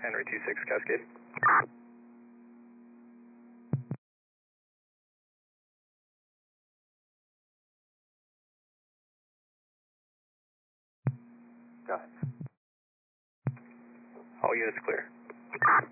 Henry 26 Cascade. Go ahead. All units clear.